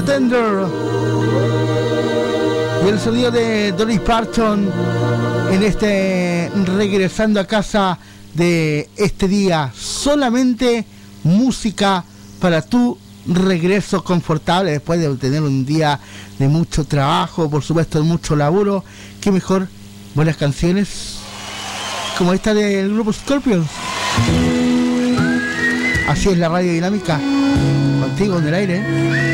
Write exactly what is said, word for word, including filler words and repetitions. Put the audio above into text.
Tender y el sonido de Dolly Parton en este regresando a casa de este día. Solamente música para tu regreso confortable después de tener un día de mucho trabajo, por supuesto de mucho laburo. Qué mejor, buenas canciones como esta del grupo Scorpions. Así es la radio dinámica, contigo en el aire.